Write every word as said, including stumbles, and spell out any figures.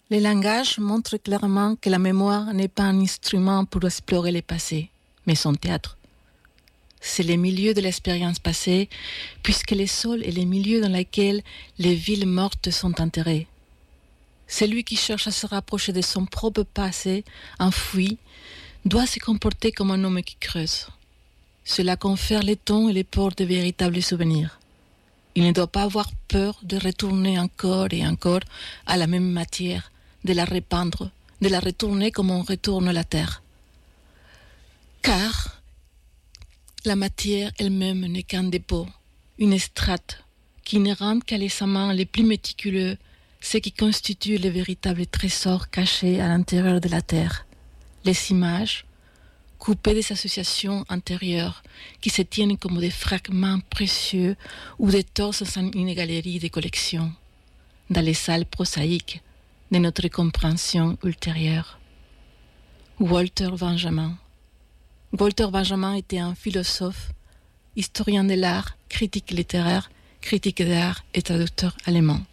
Le langage montre clairement que la mémoire n'est pas un instrument pour explorer le passé, mais son théâtre. C'est le milieu de l'expérience passée, puisque le sol est le milieu dans lequel les villes mortes sont enterrées. Celui qui cherche à se rapprocher de son propre passé, enfoui, doit se comporter comme un homme qui creuse. Cela confère les tons et les ports de véritables souvenirs. Il ne doit pas avoir peur de retourner encore et encore à la même matière, de la répandre, de la retourner comme on retourne la terre. Car la matière elle-même n'est qu'un dépôt, une strate, qui ne rend qu'à l'examen les plus méticuleux ce qui constitue le véritable trésor caché à l'intérieur de la terre. Les images, coupées des associations antérieures qui se tiennent comme des fragments précieux ou des torses dans une galerie de collections, dans les salles prosaïques de notre compréhension ultérieure. Walter Benjamin. Walter Benjamin était un philosophe, historien de l'art, critique littéraire, critique d'art et traducteur allemand.